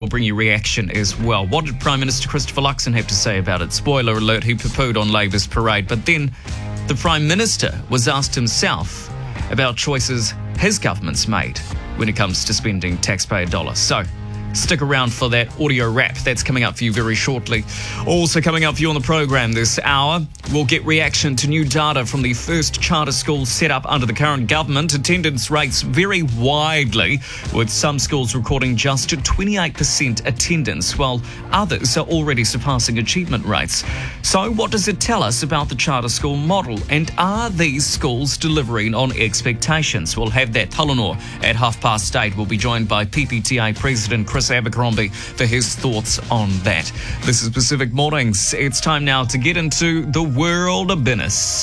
bring you reaction as well. What did Prime Minister Christopher Luxon have to say about it? Spoiler alert, he poo-pooed on Labour's parade. But then the Prime Minister was asked himself about choices his government's made when it comes to spending taxpayer dollars. So stick around for that audio wrap. That's coming up for you very shortly. Also coming up for you on the program this hour, we'll get reaction to new data from the first charter school set up under the current government. Attendance rates vary widely, with some schools recording just 28% attendance, while others are already surpassing achievement rates. So what does it tell us about the charter school model? And are these schools delivering on expectations? We'll have that Talanoa at 8:30. We'll be joined by PPTA President Chris Abercrombie for his thoughts on that. This is Pacific Mornings. It's time now to get into the world of business.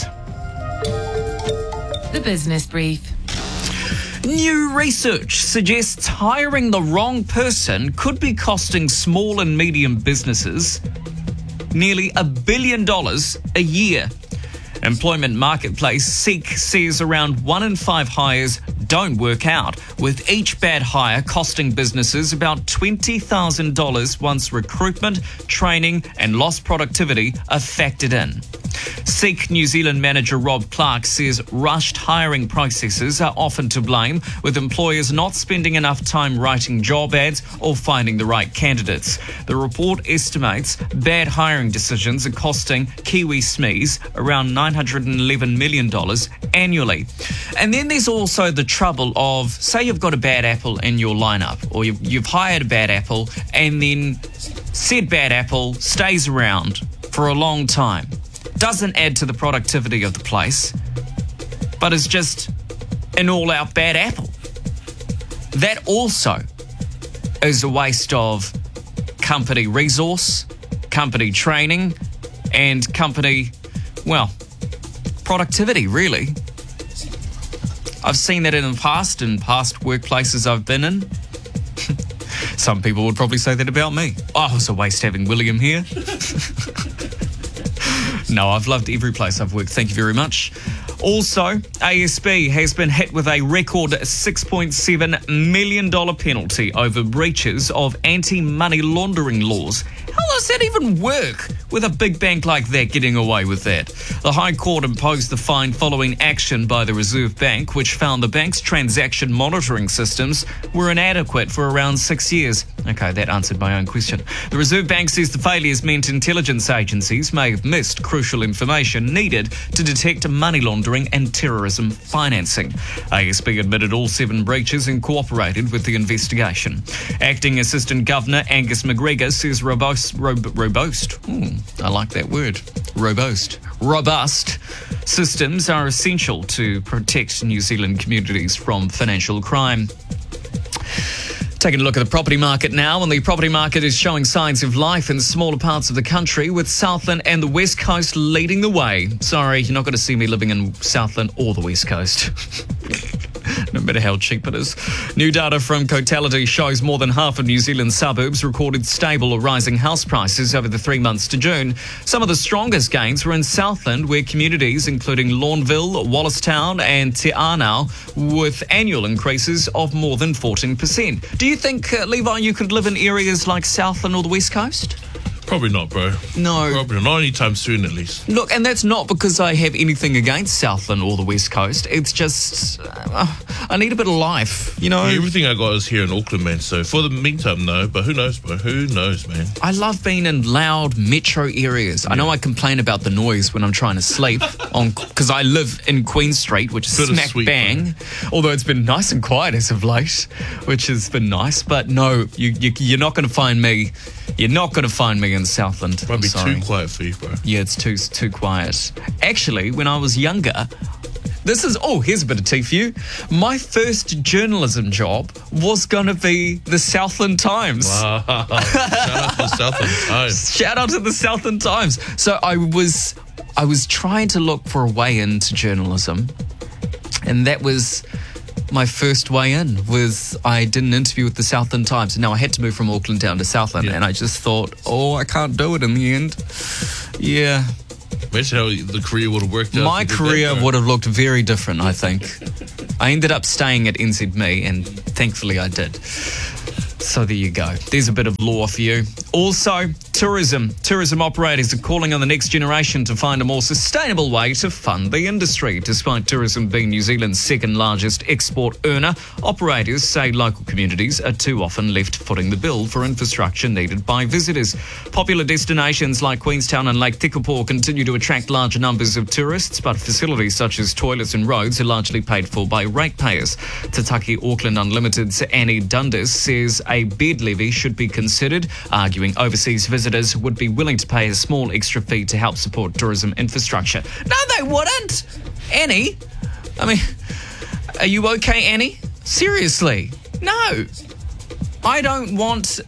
The Business Brief. New research suggests hiring the wrong person could be costing small and medium businesses nearly $1 billion a year. Employment marketplace Seek says around 1 in 5 hires don't work out, with each bad hire costing businesses about $20,000 once recruitment, training and lost productivity are factored in. Seek New Zealand manager Rob Clark says rushed hiring processes are often to blame, with employers not spending enough time writing job ads or finding the right candidates. The report estimates bad hiring decisions are costing Kiwi SMEs around $911 million annually. And then there's also the trouble of, say you've got a bad apple in your lineup, or you've hired a bad apple, and then said bad apple stays around for a long time. Doesn't add to the productivity of the place, but is just an all-out bad apple. That also is a waste of company resource, company training, and company, well, productivity, really. I've seen that in past workplaces I've been in. Some people would probably say that about me. Oh, it was a waste having William here. No, I've loved every place I've worked. Thank you very much. Also, ASB has been hit with a record $6.7 million penalty over breaches of anti-money laundering laws. How does that even work with a big bank like that getting away with that? The High Court imposed the fine following action by the Reserve Bank, which found the bank's transaction monitoring systems were inadequate for around 6 years. Okay, that answered my own question. The Reserve Bank says the failures meant intelligence agencies may have missed crucial information needed to detect money laundering and terrorism financing. ASB admitted all 7 breaches and cooperated with the investigation. Acting Assistant Governor Angus McGregor says robust, I like that word, robust systems are essential to protect New Zealand communities from financial crime. Taking a look at the property market now, and the property market is showing signs of life in smaller parts of the country, with Southland and the West Coast leading the way. Sorry, you're not going to see me living in Southland or the West Coast. No matter how cheap it is. New data from Cotality shows more than half of New Zealand's suburbs recorded stable or rising house prices over the 3 months to June. Some of the strongest gains were in Southland, where communities including Lorneville, Wallace-town and Te Anau with annual increases of more than 14%. Do you think, Levi, you could live in areas like Southland or the West Coast? Probably not, bro. No. Probably not anytime soon, at least. Look, and that's not because I have anything against Southland or the West Coast. It's just, I need a bit of life, you know? Yeah, everything I got is here in Auckland, man. So for the meantime, no. But who knows, bro? Who knows, man? I love being in loud metro areas. Yeah. I know I complain about the noise when I'm trying to sleep, because I live in Queen Street, which is smack bang. Man. Although it's been nice and quiet as of late, which has been nice. But no, you're not going to find me. You're not going to find me in Southland. Might be too quiet for you, bro. Yeah, it's too quiet. Actually, when I was younger, here's a bit of tea for you. My first journalism job was going to be the Southland Times. Wow. Shout out to the Southland Times. Shout out to the Southland Times. So I was trying to look for a way into journalism, and that was my first way in. I did an interview with the Southland Times, and now I had to move from Auckland down to Southland, and I just thought, I can't do it in the end. Yeah. Imagine how the career would have worked out. My career would have looked very different, I think. I ended up staying at NZME, and thankfully I did. So there you go. There's a bit of law for you. Also, tourism. Tourism operators are calling on the next generation to find a more sustainable way to fund the industry. Despite tourism being New Zealand's second largest export earner, operators say local communities are too often left footing the bill for infrastructure needed by visitors. Popular destinations like Queenstown and Lake Tekapo continue to attract large numbers of tourists, but facilities such as toilets and roads are largely paid for by ratepayers. Tataki Auckland Unlimited's Annie Dundas says a bed levy should be considered, arguing overseas visitors would be willing to pay a small extra fee to help support tourism infrastructure. No, they wouldn't! Annie? I mean, are you okay, Annie? Seriously? No. I don't want...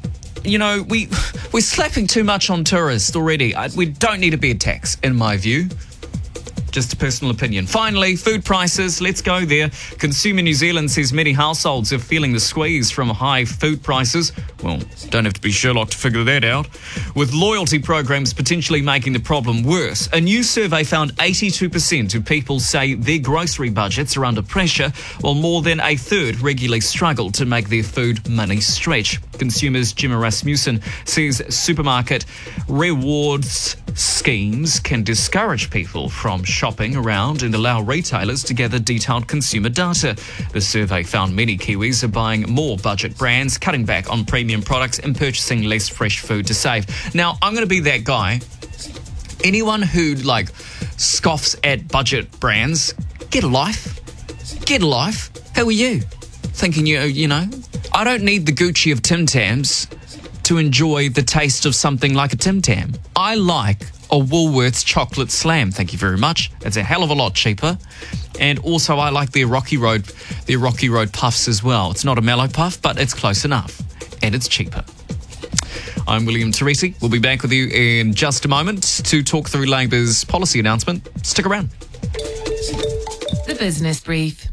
we're slapping too much on tourists already. We don't need a bed tax, in my view. Just a personal opinion. Finally, food prices. Let's go there. Consumer New Zealand says many households are feeling the squeeze from high food prices. Well, don't have to be Sherlock to figure that out. With loyalty programs potentially making the problem worse. A new survey found 82% of people say their grocery budgets are under pressure, while more than a third regularly struggle to make their food money stretch. Consumers Jim Rasmussen says supermarket rewards schemes can discourage people from shopping around and allow retailers to gather detailed consumer data. The survey found many Kiwis are buying more budget brands, cutting back on premium products and purchasing less fresh food to save. Now, I'm going to be that guy. Anyone who, scoffs at budget brands, get a life. Get a life. Who are you? Thinking I don't need the Gucci of Tim Tams to enjoy the taste of something like a Tim Tam. I like a Woolworths chocolate slam, thank you very much. It's a hell of a lot cheaper. And also I like their Rocky Road puffs as well. It's not a mellow puff, but it's close enough. And it's cheaper. I'm William Teresi. We'll be back with you in just a moment to talk through Labour's policy announcement. Stick around. The Business Brief.